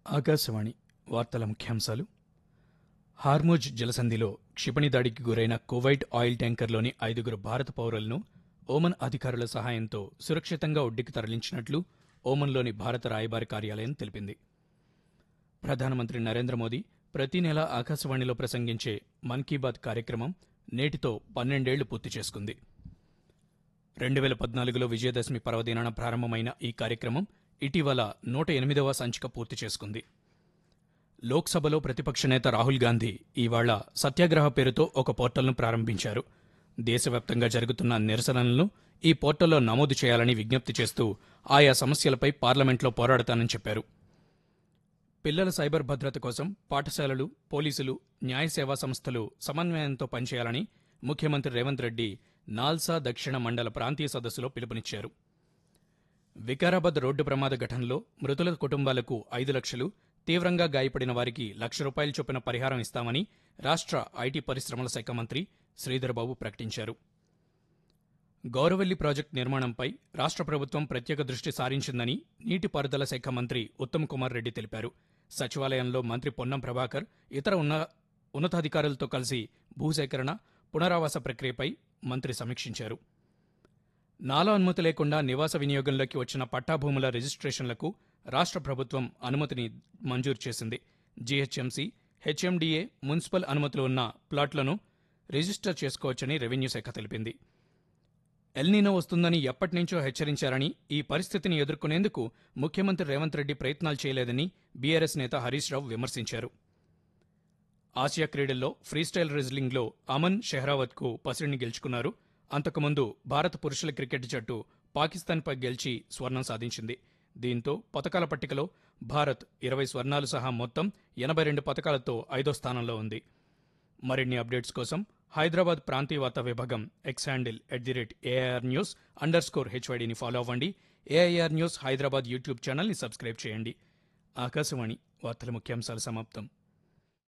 ఆకాశవాణి వార్తల ముఖ్యాంశాలు. హార్ముజ్ జలసంధిలో క్షిపణి దాడికి గురైన కువైట్ ఆయిల్ ట్యాంకర్లోని 5 భారత పౌరులను ఓమన్ అధికారుల సహాయంతో సురక్షితంగా ఒడ్డుకి తరలించినట్లు ఓమన్లోని భారత రాయబారి కార్యాలయం తెలిపింది. ప్రధానమంత్రి నరేంద్ర మోదీ ప్రతి నెలా ఆకాశవాణిలో ప్రసంగించే మన్ కీ బాత్ కార్యక్రమం నేటితో 12 ఏళ్లు పూర్తి చేసుకుంది. 2014లో విజయదశమి పర్వదినాన ప్రారంభమైన ఈ కార్యక్రమం ఇటీవల 108వ సంచిక పూర్తి చేసుకుంది. లోక్సభలో ప్రతిపక్ష నేత రాహుల్ గాంధీ ఇవాళ సత్యాగ్రహ పేరుతో ఒక పోర్టల్ను ప్రారంభించారు. దేశవ్యాప్తంగా జరుగుతున్న నిరసనలను ఈ పోర్టల్లో నమోదు చేయాలని విజ్ఞప్తి చేస్తూ ఆయా సమస్యలపై పార్లమెంట్లో పోరాడతానని చెప్పారు. పిల్లల సైబర్ భద్రత కోసం పాఠశాలలు, పోలీసులు, న్యాయ సేవా సంస్థలు సమన్వయంతో పనిచేయాలని ముఖ్యమంత్రి రేవంత్ రెడ్డి నాల్సా దక్షిణ మండల ప్రాంతీయ సదస్సులో పిలుపునిచ్చారు. వికారాబాద్ రోడ్డు ప్రమాద ఘటనలో మృతుల కుటుంబాలకు 5 లక్షలు, తీవ్రంగా గాయపడిన వారికి ₹1,00,000 చొప్పున పరిహారం ఇస్తామని రాష్ట్ర ఐటీ పరిశ్రమల శాఖ మంత్రి శ్రీధర్బాబు ప్రకటించారు. గౌరవల్లి ప్రాజెక్టు నిర్మాణంపై రాష్ట్ర ప్రభుత్వం ప్రత్యేక దృష్టి సారించిందని నీటిపారుదల శాఖ మంత్రి ఉత్తమ్ కుమార్ రెడ్డి తెలిపారు. సచివాలయంలో మంత్రి పొన్నం ప్రభాకర్ ఇతర ఉన్నతాధికారులతో కలిసి భూసేకరణ, పునరావాస ప్రక్రియపై మంత్రి సమీక్షించారు. నాలా అనుమతి లేకుండా నివాస వినియోగంలోకి వచ్చిన పట్టాభూముల రిజిస్ట్రేషన్లకు రాష్ట్ర ప్రభుత్వం అనుమతిని మంజూరు చేసింది. జీహెచ్ఎంసీ, హెచ్ఎండీఏ, మున్సిపల్ అనుమతులు ఉన్న ప్లాట్లను రిజిస్టర్ చేసుకోవచ్చని రెవెన్యూ శాఖ తెలిపింది. ఎల్నినో వస్తుందని ఎప్పటినుంచో హెచ్చరించారని, ఈ పరిస్థితిని ఎదుర్కొనేందుకు ముఖ్యమంత్రి రేవంత్ రెడ్డి ప్రయత్నాలు చేయలేదని బీఆర్ఎస్ నేత హరీష్ రావు విమర్శించారు. ఆసియా క్రీడల్లో ఫ్రీస్టైల్ రెజ్లింగ్లో అమన్ షెహ్రావత్కు పసిడిని గెలుచుకున్నారు. అంతకుముందు భారత పురుషుల క్రికెట్ జట్టు పాకిస్తాన్పై గెలిచి స్వర్ణం సాధించింది. దీంతో పతకాల పట్టికలో భారత్ 20 స్వర్ణాలు సహా మొత్తం 82 పతకాలతో 5వ స్థానంలో ఉంది. మరిన్ని అప్డేట్స్ కోసం హైదరాబాద్ ప్రాంతీయ వార్తా విభాగం ఎక్స్ హ్యాండిల్ @AIRnews_HYDని ఫాలో అవ్వండి. AIR న్యూస్ హైదరాబాద్ యూట్యూబ్ ఛానల్ని సబ్స్క్రైబ్ చేయండి. ఆకాశవాణి వార్తల ముఖ్యాంశాలు సమాప్తం.